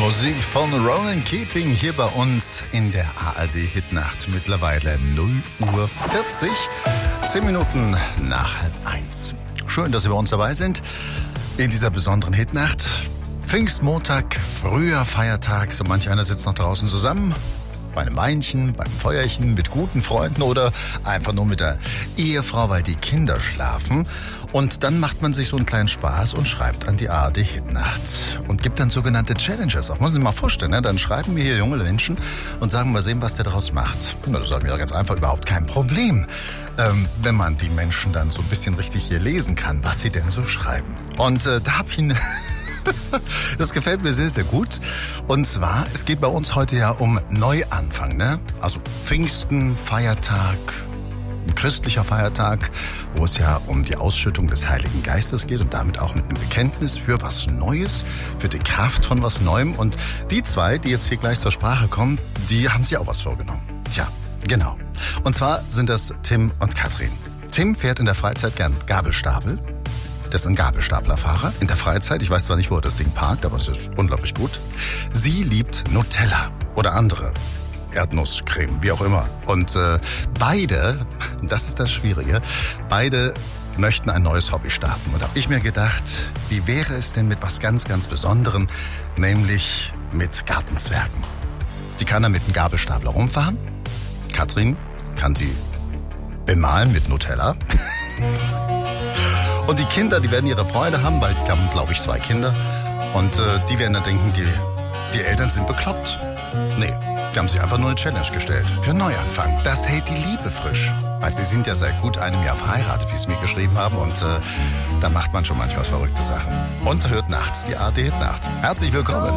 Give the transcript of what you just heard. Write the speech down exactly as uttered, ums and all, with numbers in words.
Musik von Ronan Keating hier bei uns in der A R D-Hitnacht. Mittlerweile null Uhr vierzig, zehn Minuten nach halb eins. Schön, dass Sie bei uns dabei sind in dieser besonderen Hitnacht. Pfingstmontag, früher Feiertag, so manch einer sitzt noch draußen zusammen. Bei einem Weinchen, beim Feuerchen, mit guten Freunden oder einfach nur mit der Ehefrau, weil die Kinder schlafen. Und dann macht man sich so einen kleinen Spaß und schreibt an die A R D-Hitnacht und gibt dann sogenannte Challenges auf. Muss ich mir mal vorstellen, ne? Dann schreiben mir hier junge Menschen und sagen, mal sehen, was der daraus macht. Na, das ist mir ganz einfach überhaupt kein Problem, ähm, wenn man die Menschen dann so ein bisschen richtig hier lesen kann, was sie denn so schreiben. Und äh, da habe ich eine... Das gefällt mir sehr, sehr gut. Und zwar, es geht bei uns heute ja um Neuanfang, ne? Also Pfingsten, Feiertag, ein christlicher Feiertag, wo es ja um die Ausschüttung des Heiligen Geistes geht und damit auch mit einem Bekenntnis für was Neues, für die Kraft von was Neuem. Und die zwei, die jetzt hier gleich zur Sprache kommen, die haben sich auch was vorgenommen. Ja, genau. Und zwar sind das Tim und Katrin. Tim fährt in der Freizeit gern Gabelstapel. Das ist ein Gabelstaplerfahrer in der Freizeit. Ich weiß zwar nicht, wo er das Ding parkt, aber es ist unglaublich gut. Sie liebt Nutella oder andere Erdnusscreme, wie auch immer. Und äh, beide, das ist das Schwierige, beide möchten ein neues Hobby starten. Und da habe ich mir gedacht, wie wäre es denn mit was ganz, ganz Besonderem, nämlich mit Gartenzwergen. Die kann er mit einem Gabelstapler rumfahren. Katrin kann sie bemalen mit Nutella. Und die Kinder, die werden ihre Freude haben, weil die haben, glaube ich, zwei Kinder. Und äh, die werden dann denken, die, die Eltern sind bekloppt. Nee, die haben sich einfach nur eine Challenge gestellt. Für einen Neuanfang. Das hält die Liebe frisch. Weil sie sind ja seit gut einem Jahr verheiratet, wie sie mir geschrieben haben. Und äh, da macht man schon manchmal verrückte Sachen. Und hört nachts die A R D-Hitnacht. Herzlich willkommen.